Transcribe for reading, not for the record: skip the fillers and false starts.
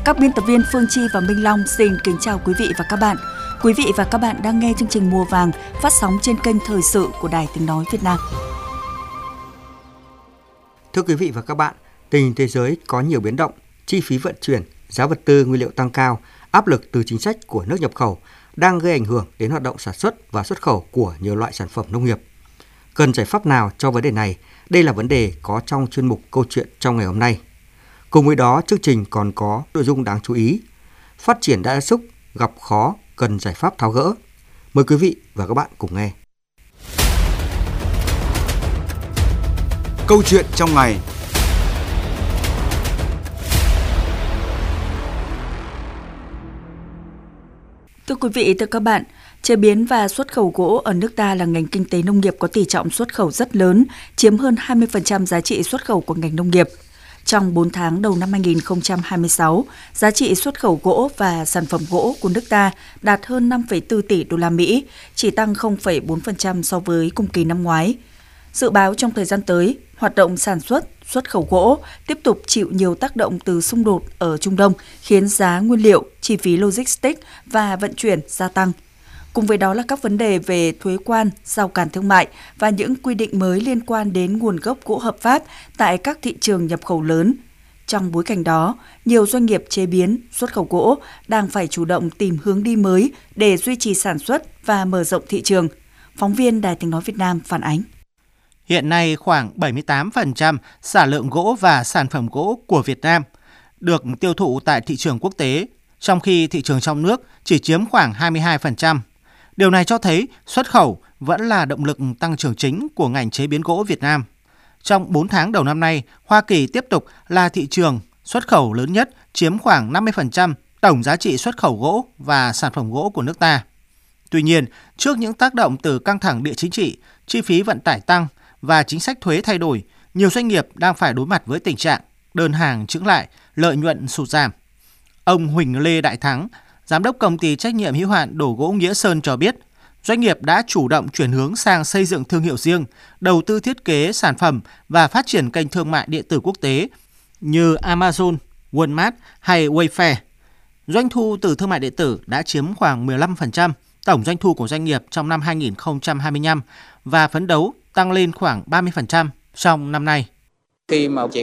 Các biên tập viên Phương Chi và Minh Long xin kính chào quý vị và các bạn. Quý vị và các bạn đang nghe chương trình Mùa Vàng phát sóng trên kênh Thời sự của Đài Tiếng nói Việt Nam. Thưa quý vị và các bạn, tình hình thế giới có nhiều biến động, chi phí vận chuyển, giá vật tư nguyên liệu tăng cao, áp lực từ chính sách của nước nhập khẩu đang gây ảnh hưởng đến hoạt động sản xuất và xuất khẩu của nhiều loại sản phẩm nông nghiệp. Cần giải pháp nào cho vấn đề này? Đây là vấn đề có trong chuyên mục Câu chuyện trong ngày hôm nay. Cùng với đó, chương trình còn có nội dung đáng chú ý. Phát triển đa gia súc gặp khó, cần giải pháp tháo gỡ. Mời quý vị và các bạn cùng nghe. Câu chuyện trong ngày. Thưa quý vị, thưa các bạn, chế biến và xuất khẩu gỗ ở nước ta là ngành kinh tế nông nghiệp có tỷ trọng xuất khẩu rất lớn, chiếm hơn 20% giá trị xuất khẩu của ngành nông nghiệp. Trong 4 tháng đầu năm 2026, giá trị xuất khẩu gỗ và sản phẩm gỗ của nước ta đạt hơn 5,4 tỷ đô la Mỹ, chỉ tăng 0,4% so với cùng kỳ năm ngoái. Dự báo trong thời gian tới, hoạt động sản xuất, xuất khẩu gỗ tiếp tục chịu nhiều tác động từ xung đột ở Trung Đông, khiến giá nguyên liệu, chi phí logistics và vận chuyển gia tăng. Cùng với đó là các vấn đề về thuế quan, rào cản thương mại và những quy định mới liên quan đến nguồn gốc gỗ hợp pháp tại các thị trường nhập khẩu lớn. Trong bối cảnh đó, nhiều doanh nghiệp chế biến, xuất khẩu gỗ đang phải chủ động tìm hướng đi mới để duy trì sản xuất và mở rộng thị trường. Phóng viên Đài Tiếng nói Việt Nam phản ánh. Hiện nay, khoảng 78% sản lượng gỗ và sản phẩm gỗ của Việt Nam được tiêu thụ tại thị trường quốc tế, trong khi thị trường trong nước chỉ chiếm khoảng 22%. Điều này cho thấy xuất khẩu vẫn là động lực tăng trưởng chính của ngành chế biến gỗ Việt Nam. Trong 4 tháng đầu năm nay, Hoa Kỳ tiếp tục là thị trường xuất khẩu lớn nhất, chiếm khoảng 50% tổng giá trị xuất khẩu gỗ và sản phẩm gỗ của nước ta. Tuy nhiên, trước những tác động từ căng thẳng địa chính trị, chi phí vận tải tăng và chính sách thuế thay đổi, nhiều doanh nghiệp đang phải đối mặt với tình trạng đơn hàng chững lại, lợi nhuận sụt giảm. Ông Huỳnh Lê Đại Thắng, Giám đốc công ty trách nhiệm hữu hạn Đồ gỗ Nghĩa Sơn cho biết, doanh nghiệp đã chủ động chuyển hướng sang xây dựng thương hiệu riêng, đầu tư thiết kế sản phẩm và phát triển kênh thương mại điện tử quốc tế như Amazon, Walmart hay Wayfair. Doanh thu từ thương mại điện tử đã chiếm khoảng 15% tổng doanh thu của doanh nghiệp trong năm 2025 và phấn đấu tăng lên khoảng 30% trong năm nay. Khi mà